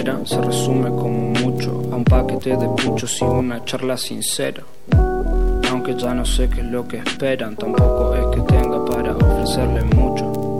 carrera se resume como mucho a un paquete de puchos y una charla sincera. Aunque ya no sé qué es lo que esperan, tampoco es que tenga para ofrecerles mucho.